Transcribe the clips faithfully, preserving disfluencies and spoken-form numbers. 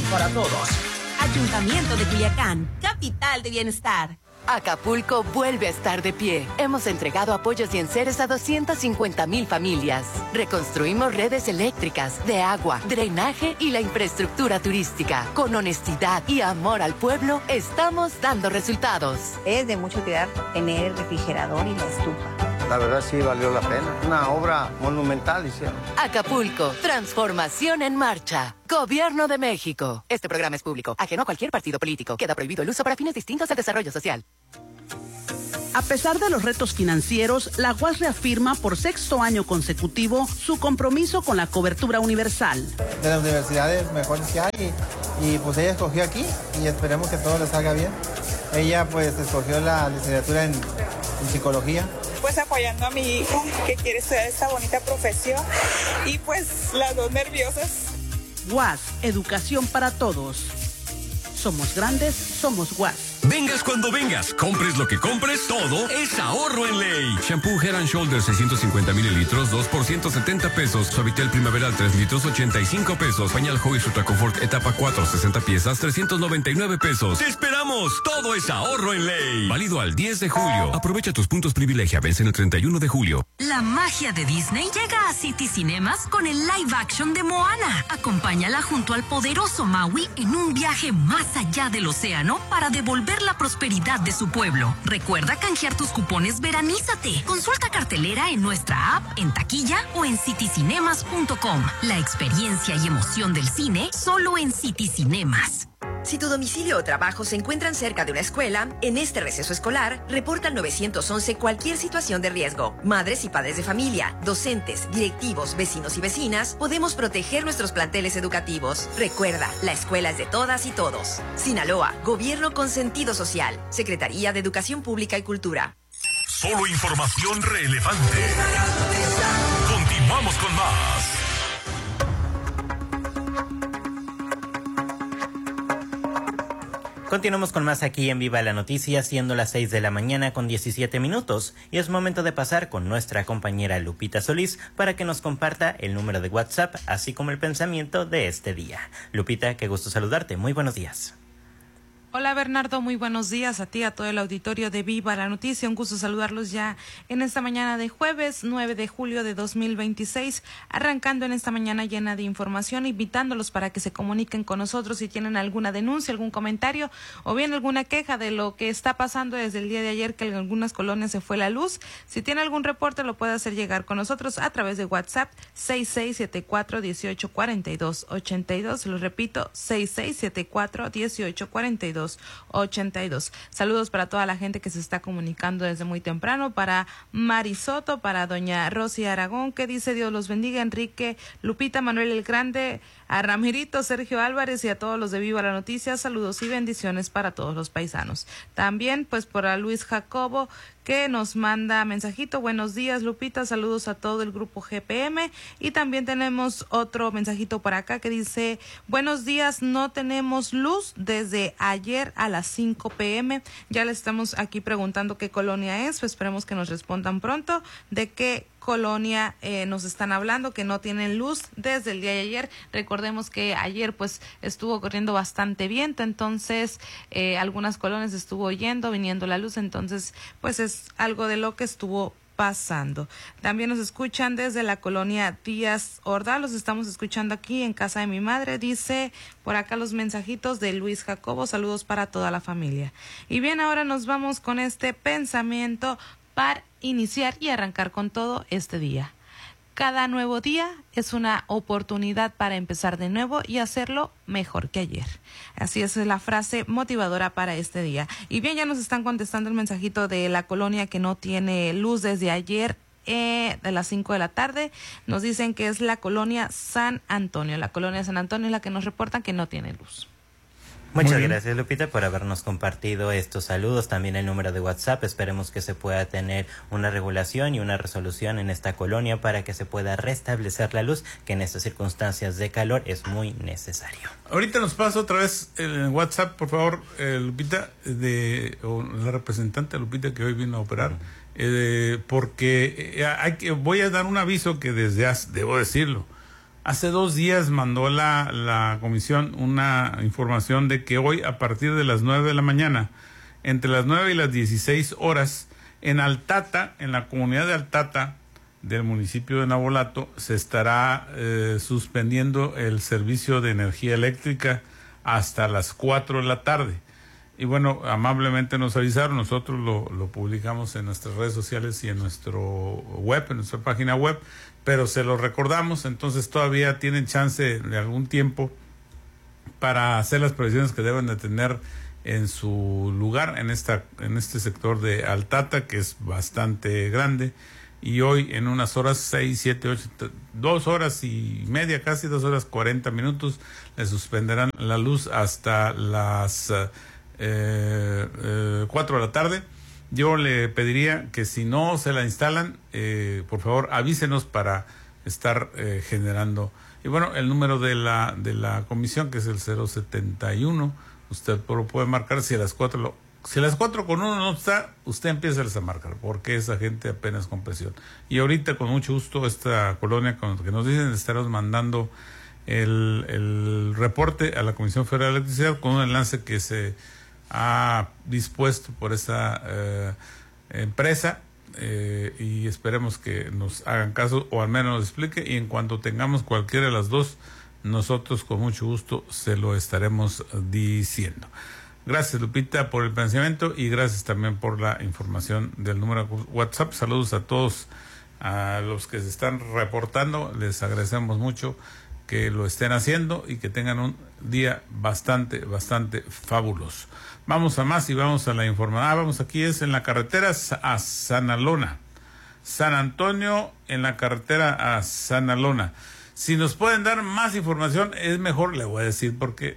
para todos. Ayuntamiento de Culiacán, capital de bienestar. Acapulco vuelve a estar de pie. Hemos entregado apoyos y enseres a doscientas cincuenta mil familias. Reconstruimos redes eléctricas, de agua, drenaje y la infraestructura turística. Con honestidad y amor al pueblo, estamos dando resultados. Es de mucha utilidad tener el refrigerador y la estufa. La verdad sí valió la pena. Una obra monumental hicieron. Acapulco, transformación en marcha. Gobierno de México. Este programa es público, ajeno a cualquier partido político. Queda prohibido el uso para fines distintos del desarrollo social. A pesar de los retos financieros, la U A S reafirma por sexto año consecutivo su compromiso con la cobertura universal. De las universidades mejores que hay y, y pues ella escogió aquí y esperemos que todo le salga bien. Ella pues escogió la licenciatura en, en psicología. Pues apoyando a mi hija que quiere estudiar esta bonita profesión y pues las dos nerviosas. U A S, educación para todos. Somos grandes, somos U A S. Vengas cuando vengas, compres lo que compres, todo es ahorro en ley. Shampoo Head and Shoulders seiscientos cincuenta mililitros, dos por ciento setenta pesos. Suavitel Primaveral tres litros, ochenta y cinco pesos. Pañal Huggies Ultra Comfort etapa cuatro, sesenta piezas, trescientos noventa y nueve pesos. ¡Te esperamos! Todo es ahorro en ley. Válido al diez de julio. Aprovecha tus puntos privilegia, vence el treinta y uno de julio. La magia de Disney llega a City Cinemas con el live action de Moana. Acompáñala junto al poderoso Maui en un viaje más allá del océano para devolver la prosperidad de su pueblo. Recuerda canjear tus cupones Veranízate. Consulta cartelera en nuestra app, en taquilla o en city cinemas punto com. La experiencia y emoción del cine solo en City Cinemas. Si tu domicilio o trabajo se encuentran cerca de una escuela, en este receso escolar, reporta al nueve once cualquier situación de riesgo. Madres y padres de familia, docentes, directivos, vecinos y vecinas, podemos proteger nuestros planteles educativos. Recuerda, la escuela es de todas y todos. Sinaloa, Gobierno con sentido social. Secretaría de Educación Pública y Cultura. Solo información relevante. Continuamos con más. Continuamos con más aquí en Viva la Noticia, siendo las seis de la mañana con diecisiete minutos, y es momento de pasar con nuestra compañera Lupita Solís para que nos comparta el número de WhatsApp, así como el pensamiento de este día. Lupita, qué gusto saludarte, muy buenos días. Hola Bernardo, muy buenos días a ti, a todo el auditorio de Viva la Noticia. Un gusto saludarlos ya en esta mañana de jueves nueve de julio de dos mil veintiséis, arrancando en esta mañana llena de información, invitándolos para que se comuniquen con nosotros si tienen alguna denuncia, algún comentario o bien alguna queja de lo que está pasando desde el día de ayer, que en algunas colonias se fue la luz. Si tiene algún reporte lo puede hacer llegar con nosotros a través de WhatsApp seis seis siete cuatro, uno ocho cuatro dos, ocho dos. Lo repito, seis seis siete cuatro, uno ocho cuatro dos, ochenta y dos. Saludos para toda la gente que se está comunicando desde muy temprano, para Marisoto, para doña Rosy Aragón, que dice Dios los bendiga, Enrique, Lupita, Manuel el Grande, a Ramirito, Sergio Álvarez y a todos los de Viva la Noticia, saludos y bendiciones para todos los paisanos. También pues por a Luis Jacobo, que nos manda mensajito, buenos días Lupita, saludos a todo el grupo G P M, y también tenemos otro mensajito por acá que dice, buenos días, no tenemos luz desde ayer a las cinco pe eme, ya le estamos aquí preguntando qué colonia es, pues esperemos que nos respondan pronto de qué colonia eh, nos están hablando, que no tienen luz desde el día de ayer. Recordemos que ayer pues estuvo corriendo bastante viento, entonces eh, algunas colonias estuvo yendo, viniendo la luz, entonces pues es algo de lo que estuvo pasando. También nos escuchan desde la colonia Díaz Ordaz, los estamos escuchando aquí en casa de mi madre, dice por acá los mensajitos de Luis Jacobo, saludos para toda la familia. Y bien, ahora nos vamos con este pensamiento para iniciar y arrancar con todo este día. Cada nuevo día es una oportunidad para empezar de nuevo y hacerlo mejor que ayer. Así es la frase motivadora para este día. Y bien, ya nos están contestando el mensajito de la colonia que no tiene luz desde ayer eh, de las cinco de la tarde. Nos dicen que es la colonia San Antonio. La colonia San Antonio es la que nos reportan que no tiene luz. Muchas gracias Lupita por habernos compartido estos saludos, también el número de WhatsApp. Esperemos que se pueda tener una regulación y una resolución en esta colonia para que se pueda restablecer la luz, que en estas circunstancias de calor es muy necesario. Ahorita nos pasa otra vez el WhatsApp, por favor, eh, Lupita, de o la representante Lupita que hoy vino a operar, uh-huh. eh, porque eh, hay que, voy a dar un aviso que desde hace, debo decirlo, Hace dos días mandó la, la comisión una información de que hoy a partir de las nueve de la mañana, entre las nueve y las dieciséis horas, en Altata, en la comunidad de Altata del municipio de Navolato, se estará eh, suspendiendo el servicio de energía eléctrica hasta las cuatro de la tarde. Y bueno, amablemente nos avisaron, nosotros lo, lo publicamos en nuestras redes sociales y en nuestro web, en nuestra página web, pero se lo recordamos, entonces todavía tienen chance de algún tiempo para hacer las previsiones que deben de tener en su lugar, en esta, en este sector de Altata, que es bastante grande, y hoy en unas horas, seis, siete, ocho, dos horas y media, casi dos horas cuarenta minutos, le suspenderán la luz hasta las uh, eh, eh, cuatro de la tarde. Yo le pediría que si no se la instalan, eh, por favor avísenos para estar eh, generando. Y bueno, el número de la de la comisión, que es el cero setenta y uno, usted puede marcar. Si a las cuatro lo, si a las cuatro con uno no está, usted empieza a marcar, porque esa gente apenas con presión. Y ahorita con mucho gusto esta colonia con lo que nos dicen, estaremos mandando el, el reporte a la Comisión Federal de Electricidad con un enlace que se ha dispuesto por esa eh, empresa, eh, y esperemos que nos hagan caso o al menos nos explique, y en cuanto tengamos cualquiera de las dos, nosotros con mucho gusto se lo estaremos diciendo. Gracias, Lupita, por el pensamiento, y gracias también por la información del número de WhatsApp. Saludos a todos, a los que se están reportando, les agradecemos mucho que lo estén haciendo y que tengan un día bastante, bastante fabuloso. Vamos a más y vamos a la información. Ah, vamos, aquí es en la carretera a Sanalona. San Antonio, en la carretera a Sanalona. Si nos pueden dar más información, es mejor, le voy a decir, porque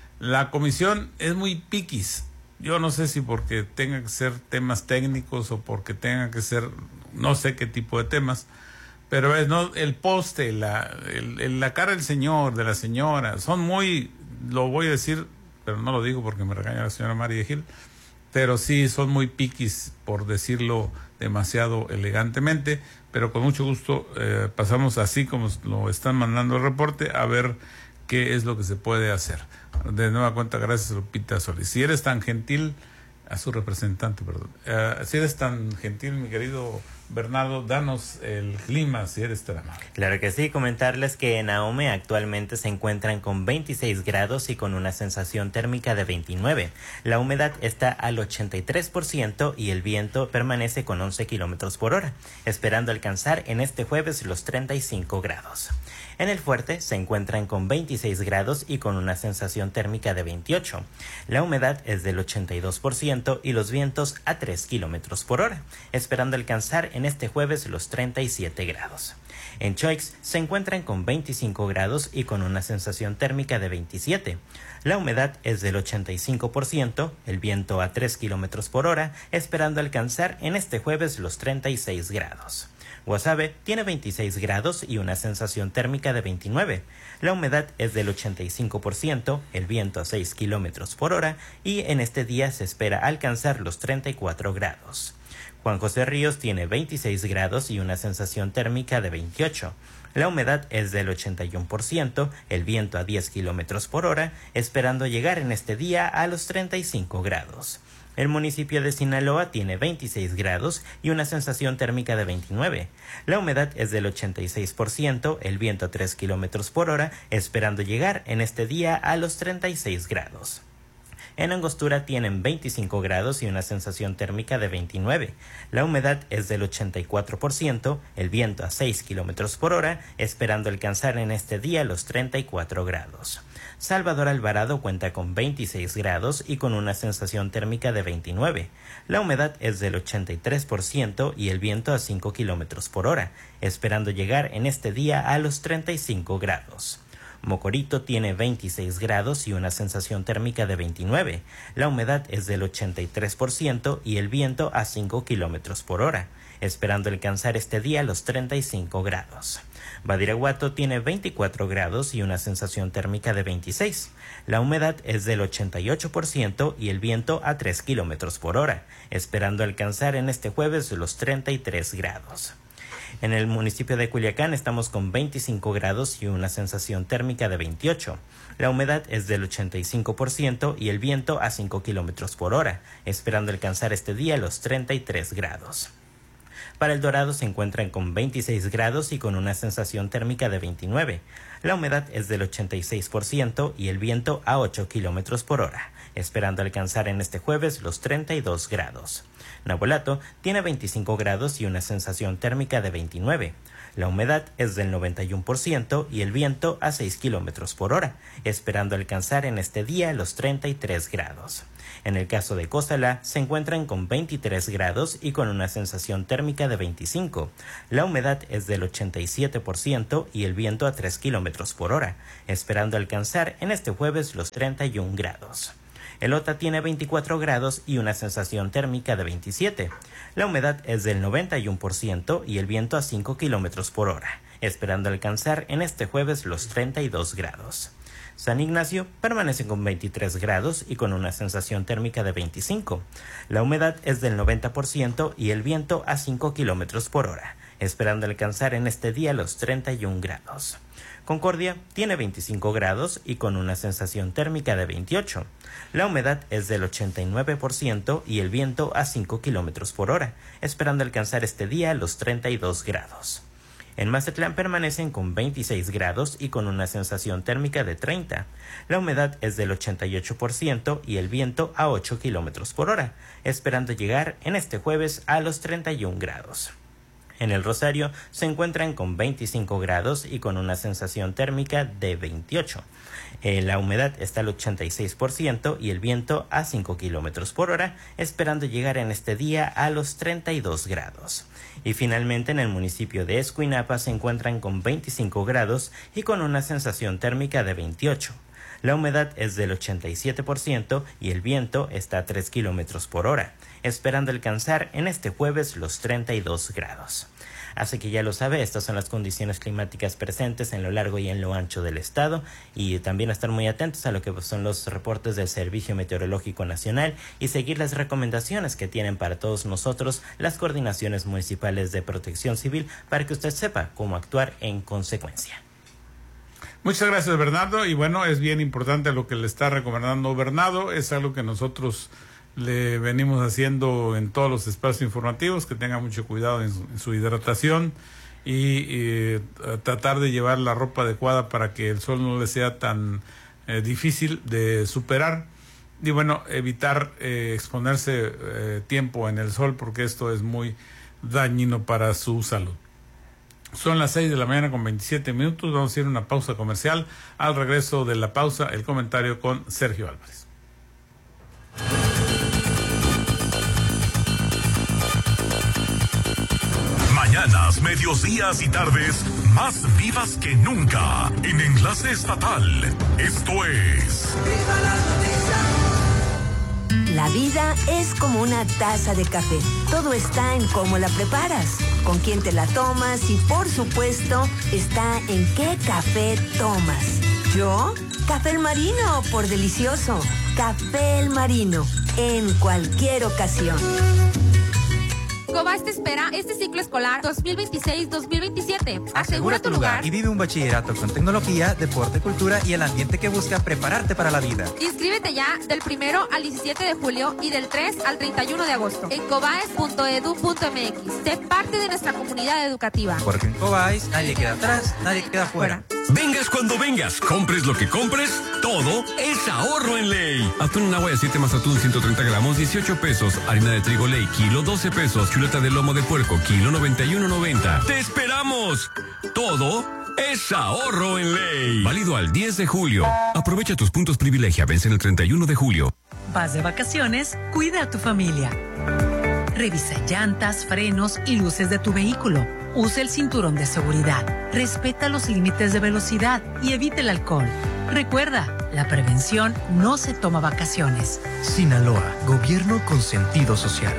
la comisión es muy piquis. Yo no sé si porque tengan que ser temas técnicos o porque tengan que ser no sé qué tipo de temas, pero es no el poste, la, el, la cara del señor, de la señora, son muy, lo voy a decir, pero no lo digo porque me regaña la señora María Gil, pero sí son muy piquis, por decirlo demasiado elegantemente, pero con mucho gusto eh, pasamos así como lo están mandando el reporte a ver qué es lo que se puede hacer. De nueva cuenta, gracias, Lupita Solís. Si eres tan gentil, a su representante, perdón, uh, si eres tan gentil, mi querido Bernardo, danos el clima, si eres tan amable. Claro que sí, comentarles que en Ahome actualmente se encuentran con veintiséis grados y con una sensación térmica de veintinueve. La humedad está al ochenta y tres por ciento y el viento permanece con once kilómetros por hora, esperando alcanzar en este jueves los treinta y cinco grados. En el Fuerte se encuentran con veintiséis grados y con una sensación térmica de veintiocho. La humedad es del ochenta y dos por ciento y los vientos a tres kilómetros por hora, esperando alcanzar en este jueves los treinta y siete grados. En Choix se encuentran con veinticinco grados y con una sensación térmica de veintisiete. La humedad es del ochenta y cinco por ciento, el viento a tres kilómetros por hora, esperando alcanzar en este jueves los treinta y seis grados. Guasave tiene veintiséis grados y una sensación térmica de veintinueve. La humedad es del ochenta y cinco por ciento, el viento a seis kilómetros por hora y en este día se espera alcanzar los treinta y cuatro grados. Juan José Ríos tiene veintiséis grados y una sensación térmica de veintiocho. La humedad es del ochenta y uno por ciento, el viento a diez kilómetros por hora, esperando llegar en este día a los treinta y cinco grados. El municipio de Sinaloa tiene veintiséis grados y una sensación térmica de veintinueve. La humedad es del ochenta y seis por ciento, el viento a tres kilómetros por hora, esperando llegar en este día a los treinta y seis grados. En Angostura tienen veinticinco grados y una sensación térmica de veintinueve. La humedad es del ochenta y cuatro por ciento, el viento a seis kilómetros por hora, esperando alcanzar en este día los treinta y cuatro grados. Salvador Alvarado cuenta con veintiséis grados y con una sensación térmica de veintinueve. La humedad es del ochenta y tres por ciento y el viento a cinco kilómetros por hora, esperando llegar en este día a los treinta y cinco grados. Mocorito tiene veintiséis grados y una sensación térmica de veintinueve. La humedad es del ochenta y tres por ciento y el viento a cinco kilómetros por hora, esperando alcanzar este día los treinta y cinco grados. Badiraguato tiene veinticuatro grados y una sensación térmica de veintiséis. La humedad es del ochenta y ocho por ciento y el viento a tres kilómetros por hora, esperando alcanzar en este jueves los treinta y tres grados. En el municipio de Culiacán estamos con veinticinco grados y una sensación térmica de veintiocho. La humedad es del ochenta y cinco por ciento y el viento a cinco kilómetros por hora, esperando alcanzar este día los treinta y tres grados. Para El Dorado se encuentran con veintiséis grados y con una sensación térmica de veintinueve. La humedad es del ochenta y seis por ciento y el viento a ocho kilómetros por hora, esperando alcanzar en este jueves los treinta y dos grados. Navolato tiene veinticinco grados y una sensación térmica de veintinueve. La humedad es del noventa y uno por ciento y el viento a seis kilómetros por hora, esperando alcanzar en este día los treinta y tres grados. En el caso de Cózala, se encuentran con veintitrés grados y con una sensación térmica de veinticinco. La humedad es del ochenta y siete por ciento y el viento a tres kilómetros por hora, esperando alcanzar en este jueves los treinta y un grados. Elota tiene veinticuatro grados y una sensación térmica de veintisiete. La humedad es del noventa y uno por ciento y el viento a cinco kilómetros por hora, esperando alcanzar en este jueves los treinta y dos grados. San Ignacio permanece con veintitrés grados y con una sensación térmica de veinticinco. La humedad es del noventa por ciento y el viento a cinco kilómetros por hora, esperando alcanzar en este día los treinta y un grados. Concordia tiene veinticinco grados y con una sensación térmica de veintiocho. La humedad es del ochenta y nueve por ciento y el viento a cinco kilómetros por hora, esperando alcanzar este día los treinta y dos grados. En Mazatlán permanecen con veintiséis grados y con una sensación térmica de treinta. La humedad es del ochenta y ocho por ciento y el viento a ocho kilómetros por hora, esperando llegar en este jueves a los treinta y un grados. En El Rosario se encuentran con veinticinco grados y con una sensación térmica de veintiocho. Eh, la humedad está al ochenta y seis por ciento y el viento a cinco kilómetros por hora, esperando llegar en este día a los treinta y dos grados. Y finalmente en el municipio de Escuinapa se encuentran con veinticinco grados y con una sensación térmica de veintiocho. La humedad es del ochenta y siete por ciento y el viento está a tres kilómetros por hora, esperando alcanzar en este jueves los treinta y dos grados. Así que ya lo sabe, estas son las condiciones climáticas presentes en lo largo y en lo ancho del estado, y también estar muy atentos a lo que son los reportes del Servicio Meteorológico Nacional y seguir las recomendaciones que tienen para todos nosotros las coordinaciones municipales de protección civil para que usted sepa cómo actuar en consecuencia. Muchas gracias, Bernardo. Y bueno, es bien importante lo que le está recomendando Bernardo. Es algo que nosotros le venimos haciendo en todos los espacios informativos, que tenga mucho cuidado en su, en su hidratación y, y tratar de llevar la ropa adecuada para que el sol no le sea tan eh, difícil de superar. Y bueno, evitar eh, exponerse eh, tiempo en el sol, porque esto es muy dañino para su salud. Son las seis de la mañana con veintisiete minutos. Vamos a ir a una pausa comercial. Al regreso de la pausa, el comentario con Sergio Álvarez. Mañanas, mediodías y tardes más vivas que nunca en Enlace Estatal. Esto es La vida es como una taza de café. Todo está en cómo la preparas, con quién te la tomas y, por supuesto, está en qué café tomas. ¿Yo? Café El Marino, por delicioso. Café El Marino, en cualquier ocasión. Cobás te espera este ciclo escolar dos mil veintiséis dos mil veintisiete. Asegura tu lugar y vive un bachillerato con tecnología, deporte, cultura y el ambiente que busca prepararte para la vida. Inscríbete ya del primero al diecisiete de julio y del tres al treinta y uno de agosto en cobaes punto edu punto eme equis. Sé parte de nuestra comunidad educativa. Porque en Cobaes nadie queda atrás, nadie queda fuera. Vengas cuando vengas, compres lo que compres, todo es ahorro en Ley. Atún en agua de siete más atún ciento treinta gramos, dieciocho pesos. Harina de trigo Ley, kilo doce pesos. Chuleta de lomo de puerco, kilo noventa y uno noventa. ¡Te esperamos! Todo es ahorro en Ley. Válido al diez de julio. Aprovecha tus puntos privilegia, vencen el treinta y uno de julio. Vas de vacaciones, cuida a tu familia. Revisa llantas, frenos y luces de tu vehículo. Usa el cinturón de seguridad. Respeta los límites de velocidad y evita el alcohol. Recuerda, la prevención no se toma vacaciones. Sinaloa, gobierno con sentido social.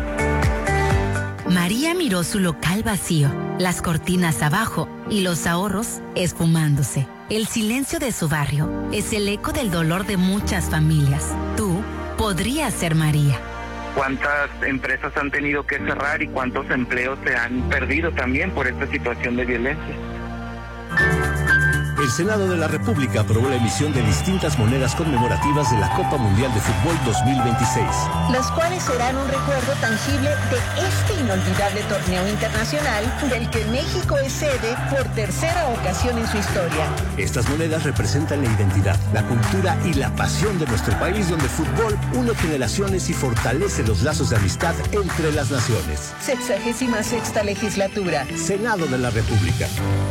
María miró su local vacío, las cortinas abajo y los ahorros esfumándose. El silencio de su barrio es el eco del dolor de muchas familias. Tú podrías ser María. cuántas empresas han tenido que cerrar y cuántos empleos se han perdido también por esta situación de violencia. El Senado de la República aprobó la emisión de distintas monedas conmemorativas de la Copa Mundial de Fútbol dos mil veintiséis. Las cuales serán un recuerdo tangible de este inolvidable torneo internacional del que México es sede por tercera ocasión en su historia. Estas monedas representan la identidad, la cultura y la pasión de nuestro país, donde el fútbol une generaciones y fortalece los lazos de amistad entre las naciones. Sexagésima sexta legislatura. Senado de la República.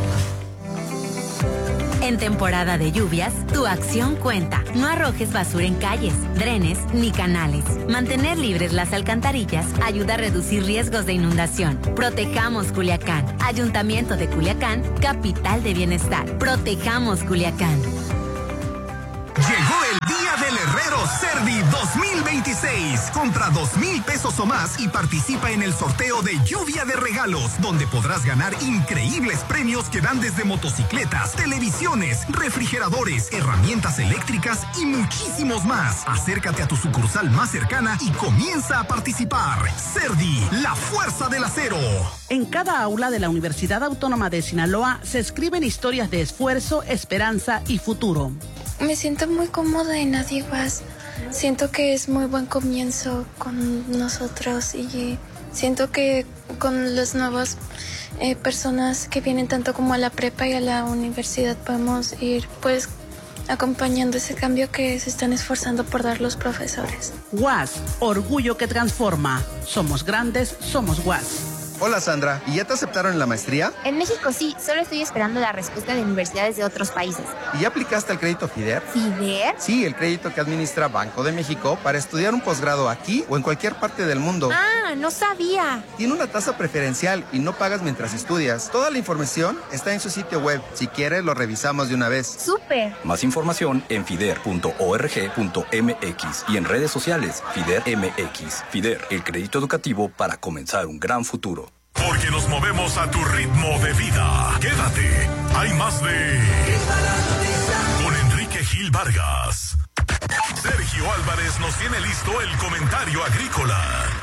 En temporada de lluvias, tu acción cuenta. No arrojes basura en calles, drenes ni canales. Mantener libres las alcantarillas ayuda a reducir riesgos de inundación. Protejamos Culiacán. Ayuntamiento de Culiacán, capital de bienestar. Protejamos Culiacán. Llegó el día del Herrero Cerdi dos mil veintiséis. Compra dos mil pesos o más y participa en el sorteo de Lluvia de Regalos, donde podrás ganar increíbles premios que dan desde motocicletas, televisiones, refrigeradores, herramientas eléctricas y muchísimos más. Acércate a tu sucursal más cercana y comienza a participar. Cerdi, la fuerza del acero. En cada aula de la Universidad Autónoma de Sinaloa se escriben historias de esfuerzo, esperanza y futuro. Me siento muy cómoda en Adiguas. Siento que es muy buen comienzo con nosotros y siento que con las nuevas eh, personas que vienen tanto como a la prepa y a la universidad podemos ir pues acompañando ese cambio que se están esforzando por dar los profesores. U A S, orgullo que transforma. Somos grandes, somos U A S. Hola Sandra, ¿y ya te aceptaron en la maestría? En México sí, solo estoy esperando la respuesta de universidades de otros países. ¿Y ya aplicaste al crédito FIDER? ¿FIDER? Sí, el crédito que administra Banco de México para estudiar un posgrado aquí o en cualquier parte del mundo. Ah, no sabía. Tiene una tasa preferencial y no pagas mientras estudias. Toda la información está en su sitio web. Si quieres, lo revisamos de una vez. ¡Súper! Más información en fider punto org punto m x y en redes sociales FIDER M X. FIDER, el crédito educativo para comenzar un gran futuro. Porque nos movemos a tu ritmo de vida. Quédate. Hay más de... Con Enrique Gil Vargas. Sergio Álvarez nos tiene listo el comentario agrícola.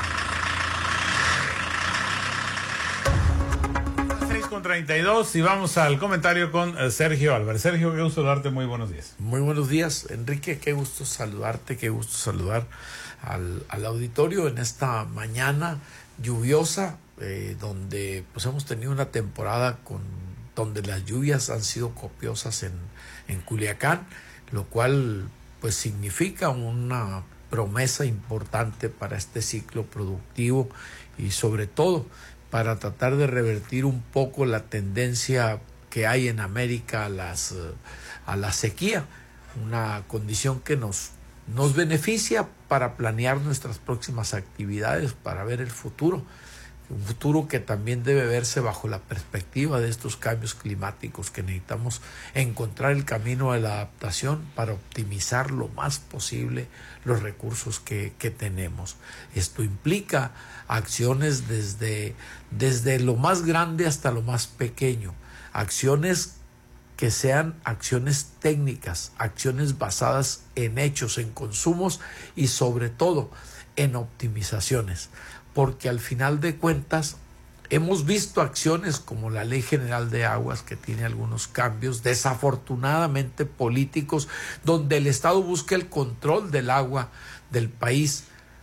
seis con treinta y dos y vamos al comentario con uh, Sergio Álvarez. Sergio, qué gusto saludarte. Muy buenos días. Muy buenos días, Enrique. Qué gusto saludarte. Qué gusto saludar al, al auditorio en esta mañana lluviosa. Eh, donde pues hemos tenido una temporada con donde las lluvias han sido copiosas en, en Culiacán, lo cual pues significa una promesa importante para este ciclo productivo y sobre todo para tratar de revertir un poco la tendencia que hay en América a las a la sequía, una condición que nos nos beneficia para planear nuestras próximas actividades, para ver el futuro. Un futuro que también debe verse bajo la perspectiva de estos cambios climáticos, que necesitamos encontrar el camino de la adaptación para optimizar lo más posible los recursos que, que tenemos. Esto implica acciones desde, desde lo más grande hasta lo más pequeño, acciones que sean acciones técnicas, acciones basadas en hechos, en consumos y sobre todo en optimizaciones. Porque al final de cuentas hemos visto acciones como la Ley General de Aguas, que tiene algunos cambios desafortunadamente políticos, donde el Estado busca el control del agua del país.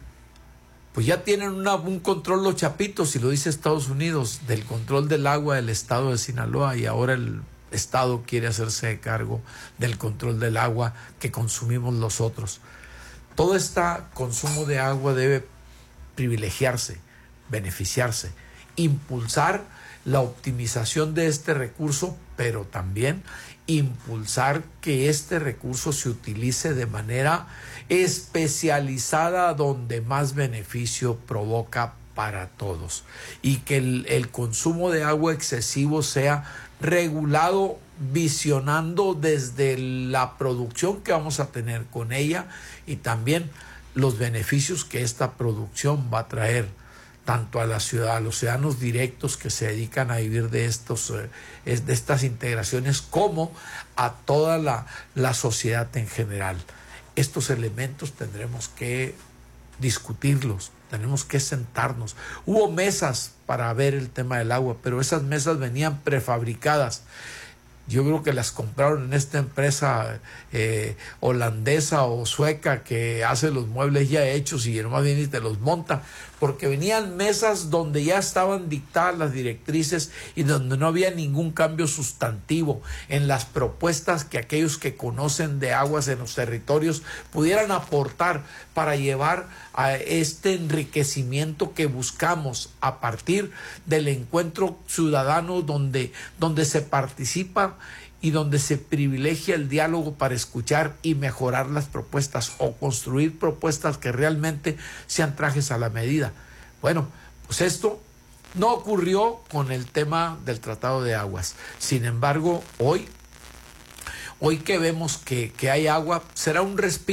Pues ya tienen una, un control los chapitos, si lo dice Estados Unidos, del control del agua del Estado de Sinaloa, y ahora el Estado quiere hacerse cargo del control del agua que consumimos los otros. Todo este consumo de agua debe privilegiarse, beneficiarse, impulsar la optimización de este recurso, pero también impulsar que este recurso se utilice de manera especializada donde más beneficio provoca para todos, y que el, el consumo de agua excesivo sea regulado visionando desde la producción que vamos a tener con ella y también los beneficios que esta producción va a traer tanto a la ciudad, a los ciudadanos directos que se dedican a vivir de estos eh, de estas integraciones, como a toda la, la sociedad en general. Estos elementos tendremos que discutirlos, tenemos que sentarnos. Hubo mesas para ver el tema del agua, pero esas mesas venían prefabricadas. Yo creo que las compraron en esta empresa eh, holandesa o sueca que hace los muebles ya hechos y nomás viene y te los monta, porque venían mesas donde ya estaban dictadas las directrices y donde no había ningún cambio sustantivo en las propuestas que aquellos que conocen de aguas en los territorios pudieran aportar para llevar a este enriquecimiento que buscamos a partir del encuentro ciudadano donde, donde se participa y donde se privilegia el diálogo para escuchar y mejorar las propuestas o construir propuestas que realmente sean trajes a la medida. Bueno, pues esto no ocurrió con el tema del Tratado de Aguas. Sin embargo, hoy, hoy que vemos que, que hay agua, será un respiro.